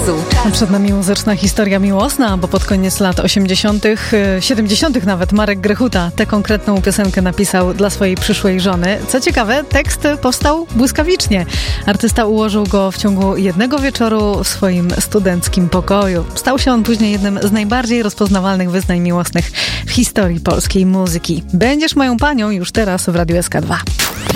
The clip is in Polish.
Przed nami muzyczna historia miłosna, bo pod koniec lat 80., 70. nawet Marek Grechuta tę konkretną piosenkę napisał dla swojej przyszłej żony. Co ciekawe, tekst powstał błyskawicznie. Artysta ułożył go w ciągu jednego wieczoru w swoim studenckim pokoju. Stał się on później jednym z najbardziej rozpoznawalnych wyznań miłosnych w historii polskiej muzyki. Będziesz moją panią już teraz w Radiu SK2.